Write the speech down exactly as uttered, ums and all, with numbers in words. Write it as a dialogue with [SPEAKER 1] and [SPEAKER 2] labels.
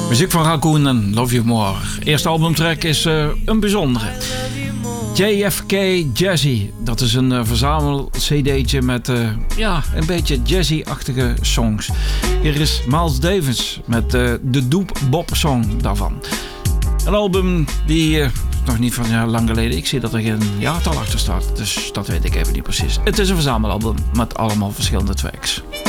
[SPEAKER 1] Muziek van Raccoon en Love You More. Eerste albumtrack is uh, een bijzondere. J F K Jazzy. Dat is een uh, verzamel-cd'tje met uh, ja, een beetje jazzy-achtige songs. Hier is Miles Davis met uh, de Doop Bop song daarvan. Een album die uh, nog niet van ja, lang geleden. Ik zie dat er geen jaartal achter staat. Dus dat weet ik even niet precies. Het is een verzamelalbum met allemaal verschillende tracks.